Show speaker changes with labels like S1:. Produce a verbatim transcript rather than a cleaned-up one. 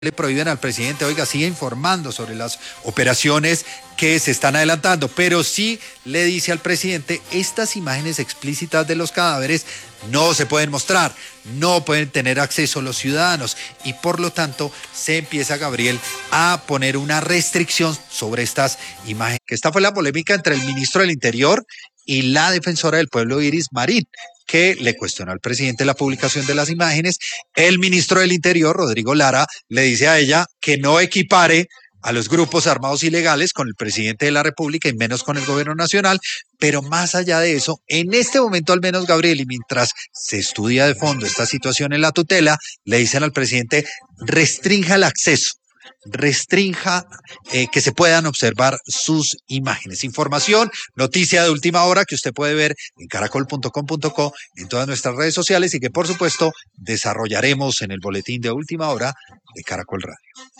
S1: le prohíben al presidente, oiga, sigue informando sobre las operaciones que se están adelantando, pero sí le dice al presidente, estas imágenes explícitas de los cadáveres no se pueden mostrar, no pueden tener acceso los ciudadanos y por lo tanto se empieza, Gabriel, a poner una restricción sobre estas imágenes. Esta fue la polémica entre el ministro del Interior y la defensora del pueblo, Iris Marín, que le cuestionó al presidente la publicación de las imágenes. El ministro del Interior, Rodrigo Lara, le dice a ella que no equipare a los grupos armados ilegales con el presidente de la República y menos con el gobierno nacional, pero más allá de eso, en este momento al menos, Gabriel, y mientras se estudia de fondo esta situación en la tutela, le dicen al presidente, restrinja el acceso, restrinja eh, que se puedan observar sus imágenes. Información, noticia de última hora que usted puede ver en caracol punto com punto co, en todas nuestras redes sociales y que por supuesto desarrollaremos en el boletín de última hora de Caracol Radio.